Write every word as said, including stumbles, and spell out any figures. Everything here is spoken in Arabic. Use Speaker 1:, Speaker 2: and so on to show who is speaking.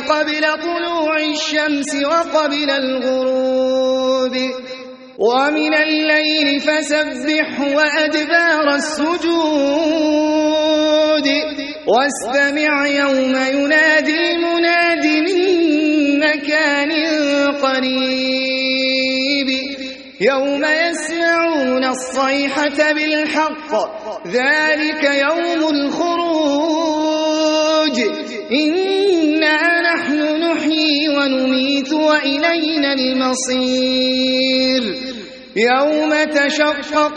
Speaker 1: قبل طلوع الشمس وقبل الغروب ومن الليل فسبحه وأدبار السجود واستمع يوم ينادي مناد من مكان قريب يوم يسمعون الصيحة بالحق ذلك يوم الخروج إنا نحن نحيي ونميت وإلينا المصير يوم تشقق